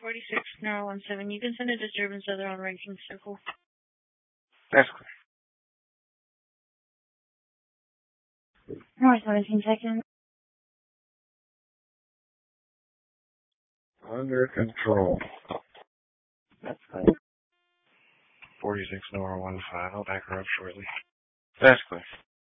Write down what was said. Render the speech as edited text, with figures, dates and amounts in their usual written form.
46 Narrow 17. You can send a disturbance other on ranking circle. That's clear. North 17 seconds. Under control. That's clear. 46 Nora 15. I'll back her up shortly. That's clear.